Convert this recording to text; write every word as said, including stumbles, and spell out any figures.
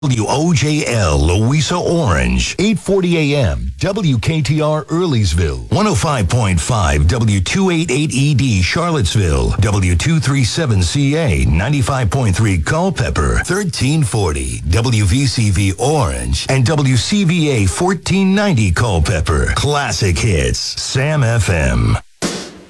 W O J L, Louisa Orange, eight forty A M, W K T R, Earleysville, one oh five point five, W two eighty-eight E D, Charlottesville, W two thirty-seven C A, ninety-five point three Culpeper, thirteen forty, W V C V Orange, and W C V A fourteen ninety Culpeper. Classic hits, Sam F M.